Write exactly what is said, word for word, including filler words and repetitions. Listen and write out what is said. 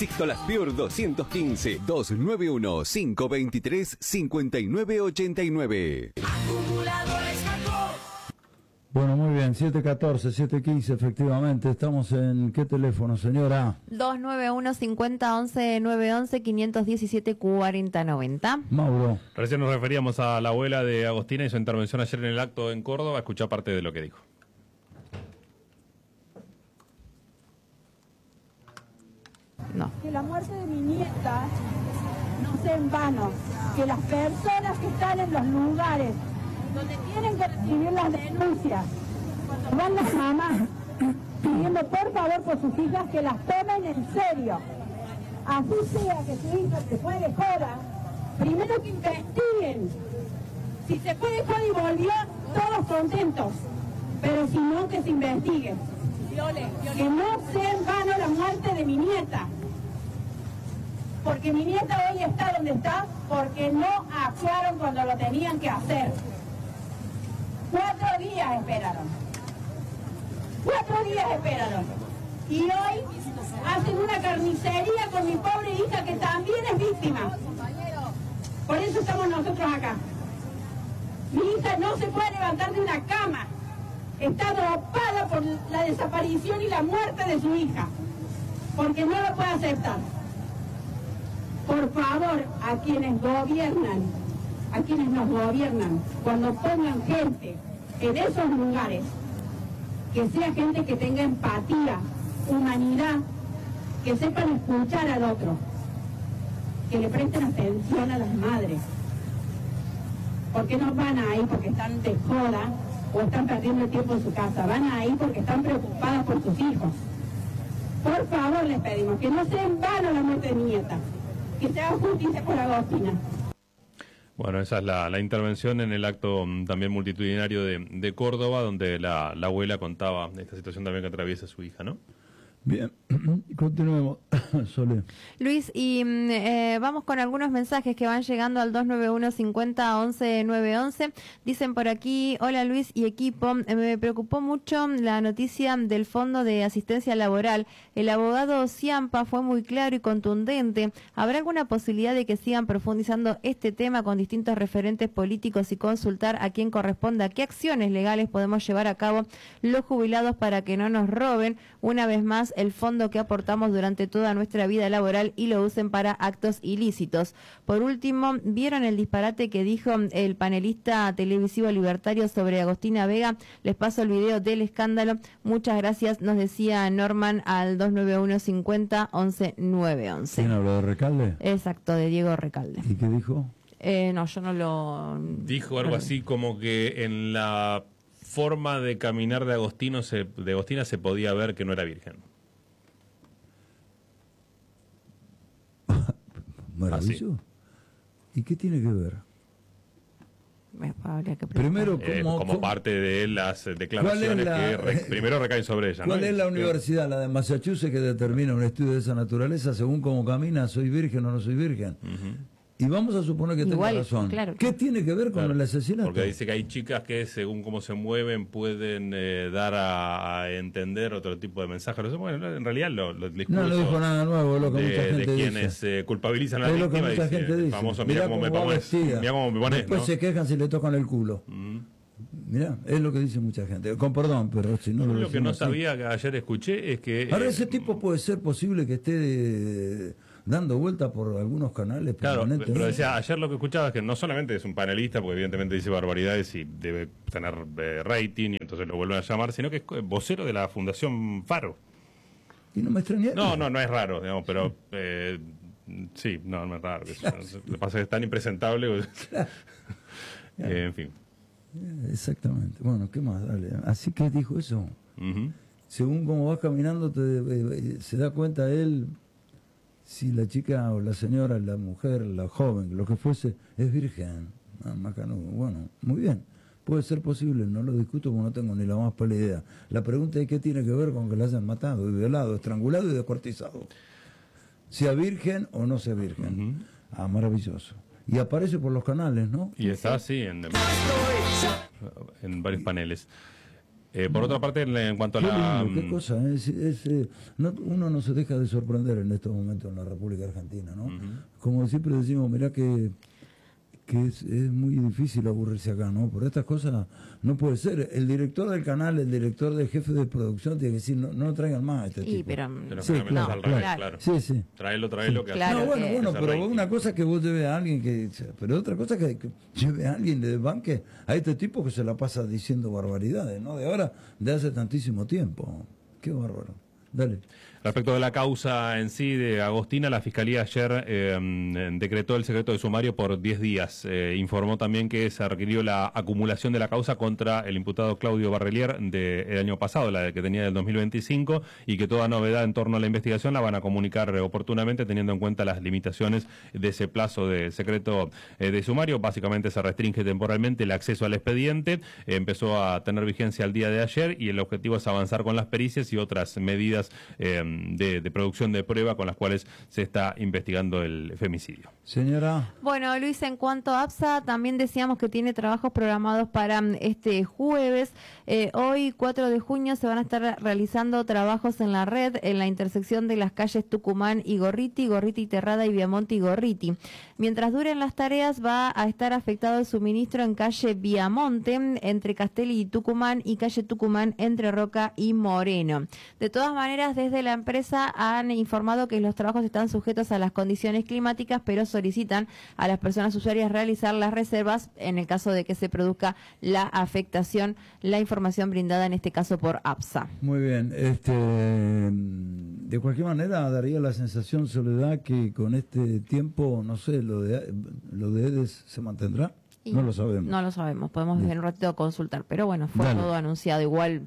Sixto Piur doscientos quince, doscientos noventa y uno, quinientos veintitrés, cincuenta y nueve ochenta y nueve. Bueno, muy bien, siete catorce, siete quince, efectivamente. Estamos en ¿qué teléfono, señora? dos nueve uno, cincuenta, once, nueve once, quinientos diecisiete, cuarenta noventa. Mauro. Recién nos referíamos a la abuela de Agostina y su intervención ayer en el acto en Córdoba. Escuchá parte de lo que dijo. No. Que la muerte de mi nieta no sea en vano, que las personas que están en los lugares donde tienen que recibir las denuncias, cuando van las mamás pidiendo por favor por sus hijas que las tomen en serio, así sea que su hija se fue de joda, primero que investiguen, si se fue de joda y volvió, todos contentos, pero si no, que se investigue, que no sea en vano la muerte de mi nieta, porque mi nieta hoy está donde está porque no actuaron cuando lo tenían que hacer. Cuatro días esperaron. Cuatro días esperaron. Y hoy hacen una carnicería con mi pobre hija que también es víctima. Por eso estamos nosotros acá. Mi hija no se puede levantar de una cama. Está dopada por la desaparición y la muerte de su hija. Porque no lo puede aceptar. Por favor, a quienes gobiernan, a quienes nos gobiernan, cuando pongan gente en esos lugares, que sea gente que tenga empatía, humanidad, que sepan escuchar al otro, que le presten atención a las madres, porque no van ahí porque están de joda o están perdiendo el tiempo en su casa, van ahí porque están preocupadas por sus hijos. Por favor les pedimos que no sea en vano la muerte de mi nieta, que se haga justicia por Agostina. Bueno, esa es la, la intervención en el acto um, también multitudinario de, de Córdoba, donde la, la abuela contaba esta situación también que atraviesa su hija, ¿no? Bien, continuemos. Solé. Luis, y eh, vamos con algunos mensajes que van llegando al dos nueve uno, cincuenta, once, nueve once. Dicen por aquí: hola Luis y equipo, eh, me preocupó mucho la noticia del Fondo de Asistencia Laboral. El abogado Ciampa fue muy claro y contundente. ¿Habrá alguna posibilidad de que sigan profundizando este tema con distintos referentes políticos y consultar a quién corresponda qué acciones legales podemos llevar a cabo los jubilados para que no nos roben una vez más el fondo que aportamos durante toda nuestra vida laboral y lo usen para actos ilícitos? Por último, ¿vieron el disparate que dijo el panelista televisivo libertario sobre Agostina Vega? Les paso el video del escándalo. Muchas gracias, nos decía Norman al dos nueve uno, cincuenta, once, nueve once. ¿Quién habló de Recalde? Exacto, de Diego Recalde. ¿Y qué dijo? Eh, no, yo no lo... Dijo algo así como que en la forma de caminar de Agostino se, de Agostina se podía ver que no era virgen. Maravilloso. ¿Y qué tiene que ver? Habría que Primero, eh, ¿cómo, como cómo? parte de las declaraciones la, que re, primero recaen sobre ella. ¿Cuál ¿no? es la universidad, la de Massachusetts, que determina un estudio de esa naturaleza según cómo camina, soy virgen o no soy virgen? Uh-huh. Y vamos a suponer que Igual, tenga razón. Claro, ¿Qué tiene que ver con claro, el asesinato? Porque dice que hay chicas que según cómo se mueven pueden eh, dar a, a entender otro tipo de mensajes. Bueno, en realidad lo, lo, el discurso no, no dijo nada nuevo, lo que de, mucha gente de quienes dice. eh, culpabilizan a la es lo que víctima. mucha Dice, gente dice. Famoso, mira cómo, cómo me pones. Mira cómo me pones. Después ¿no? se quejan si le tocan el culo. Mm. Mira, es lo que dice mucha gente. Con perdón, pero si no lo, lo lo que no así. sabía que ayer escuché es que... Ahora, eh, ese tipo puede ser posible que esté eh, dando vuelta por algunos canales. Claro, pero decía, ayer lo que escuchaba es que no solamente es un panelista, porque evidentemente dice barbaridades y debe tener eh, rating y entonces lo vuelven a llamar, sino que es vocero de la Fundación Faro. Y no me extrañaría. No, no, no es raro, digamos, pero... Eh, sí, no, no es raro. Claro. Lo que pasa es que es tan impresentable. Claro. eh, en fin. Exactamente. Bueno, ¿qué más? Dale. Así que dijo eso. Uh-huh. Según cómo vas caminando, te, eh, se da cuenta él si la chica o la señora, la mujer, la joven, lo que fuese, es virgen. Ah, macanudo. Bueno, muy bien. Puede ser posible, no lo discuto porque no tengo ni la más pálida idea. La pregunta es qué tiene que ver con que la hayan matado, y violado, estrangulado y descuartizado. Sea virgen o no sea virgen. Uh-huh. Ah, maravilloso. Y aparece por los canales, ¿no? Y está así en, en varios paneles. Eh, por No. otra parte, en, en cuanto a Qué la... lindo, qué cosa, ¿eh? es, es, eh, no, uno no se deja de sorprender en estos momentos en la República Argentina, ¿no? Ujú. Como siempre decimos, mirá que, que es, es muy difícil aburrirse acá, ¿no? Por estas cosas no puede ser. El director del canal, el director del jefe de producción tiene que decir, no, no traigan más a este Y, tipo. pero, Pero Sí, generalmente claro, es al revés, claro. claro. Sí, sí. Traelo, traelo, que Claro no, bueno, que- bueno, ese pero rating. una cosa es que vos lleves a alguien que... Pero otra cosa es que, que lleve a alguien de banque a este tipo que se la pasa diciendo barbaridades, ¿no? De ahora, de hace tantísimo tiempo. Qué bárbaro. Dale. Respecto de la causa en sí de Agostina, la Fiscalía ayer eh, decretó el secreto de sumario por diez días. Eh, informó también que se requirió la acumulación de la causa contra el imputado Claudio Barrelier del año pasado, la que tenía del dos mil veinticinco, y que toda novedad en torno a la investigación la van a comunicar oportunamente teniendo en cuenta las limitaciones de ese plazo de secreto eh, de sumario. Básicamente se restringe temporalmente el acceso al expediente. Eh, empezó a tener vigencia el día de ayer y el objetivo es avanzar con las pericias y otras medidas eh, De, de producción de prueba con las cuales se está investigando el femicidio. Señora. Bueno, Luis, en cuanto a APSA, también decíamos que tiene trabajos programados para mm, este jueves. Eh, hoy, cuatro de junio, se van a estar realizando trabajos en la red, en la intersección de las calles Tucumán y Gorriti, Gorriti Terrada y Viamonte y Gorriti. Mientras duren las tareas, va a estar afectado el suministro en calle Viamonte, entre Castelli y Tucumán, y calle Tucumán entre Roca y Moreno. De todas maneras, desde la empresa han informado que los trabajos están sujetos a las condiciones climáticas, pero solicitan a las personas usuarias realizar las reservas en el caso de que se produzca la afectación. La información brindada en este caso por APSA. Muy bien. Este, de cualquier manera, daría la sensación, Soledad, que con este tiempo, no sé, lo de, lo de Edes se mantendrá. Y No lo sabemos. No lo sabemos, podemos Bien. en un ratito consultar, pero bueno, fue Dale. todo anunciado. Igual